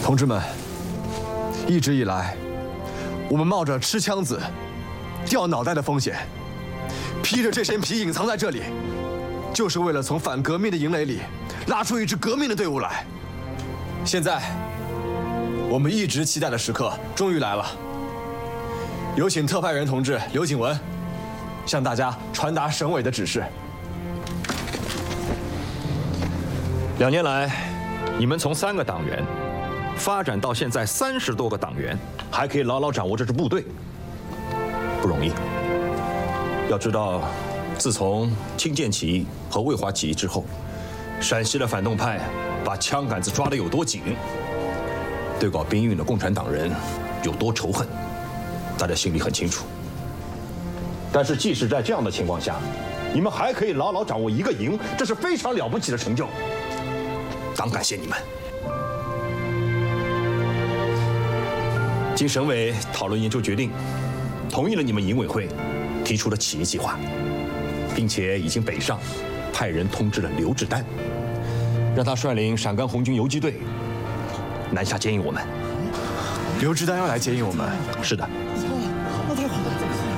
同志们，一直以来，我们冒着吃枪子、掉脑袋的风险，披着这身皮隐藏在这里，就是为了从反革命的营垒里拉出一支革命的队伍来。现在，我们一直期待的时刻终于来了。有请特派员同志刘景文向大家传达省委的指示。 2年来，你们从3个党员发展到现在30多个党员，还可以牢牢掌握这支部队，不容易。要知道，自从清涧起义和渭华起义之后，陕西的反动派把枪杆子抓得有多紧，对搞兵运的共产党人有多仇恨，大家心里很清楚。但是即使在这样的情况下，你们还可以牢牢掌握1个营，这是非常了不起的成就。党感谢你们。经省委讨论研究决定，同意了你们营委会提出的起义计划，并且已经北上派人通知了刘志丹，让他率领陕甘红军游击队南下接应我们。 刘志丹要来接应我们？ 是的。 那太好了。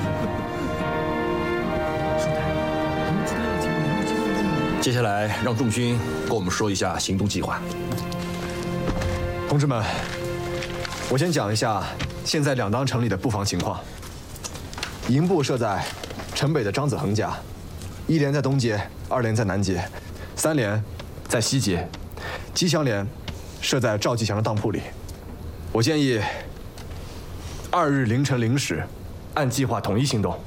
接下来让仲勋跟我们说一下行动计划。 同志们，我先讲一下现在2当城里的布防情况。营部设在城北的张子恒家，1连在东街，2连在南街，3连在西街，机枪连设在赵继祥的当铺里。我建议2日凌晨0时，按计划统一行动。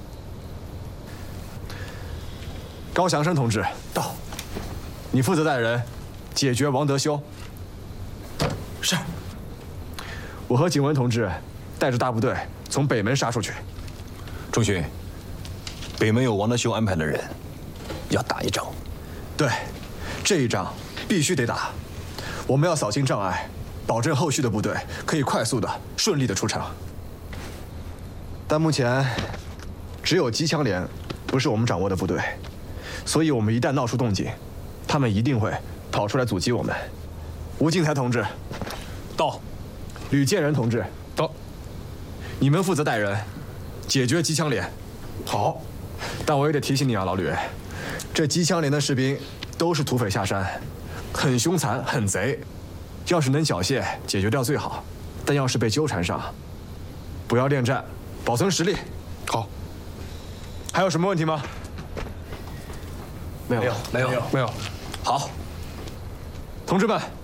高祥生同志到，你负责带人解决王德修。是。我和景文同志带着大部队从北门杀出去。 仲勋，北门有王德修安排的人，要打一仗。 对，这一仗必须得打。我们要扫清障碍，保证后续的部队可以快速的、顺利的出场。但目前只有机枪连不是我们掌握的部队，所以我们一旦闹出动静，他们一定会跑出来阻击我们。吴敬才同志到，吕建仁同志到，你们负责带人解决机枪连。好，但我也得提醒你啊，老吕，这机枪连的士兵都是土匪下山，很凶残，很贼。要是能缴械解决掉最好，但要是被纠缠上，不要恋战，保存实力。好，还有什么问题吗？没有。 好， 同志们。